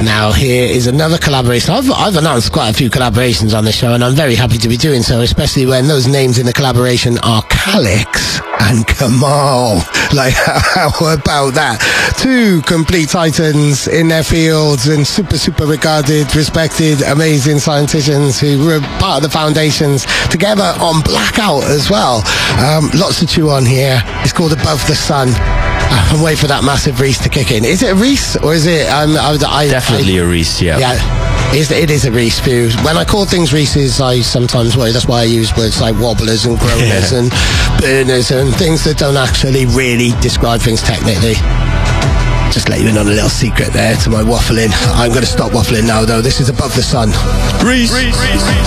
Now, here is another collaboration. I've announced quite a few collaborations on the show, and I'm very happy to be doing so, especially when those names in the collaboration are Calix and Kamal. Like, how about that? Two complete titans in their fields and super regarded, respected, amazing scienticians who were part of the foundations together on Blackout as well. Lots to chew on here. It's called Above the Sun. And wait for that massive Reese to kick in. Is it a Reese or is it? Definitely a Reese, yeah. Yeah, it is a Reese view. When I call things Reeses, I sometimes worry. That's why I use words like wobblers and groaners and burners and things that don't actually really describe things technically. Just let you in on a little secret there to my waffling. I'm going to stop waffling now, though. This is Above the Sun. Reese.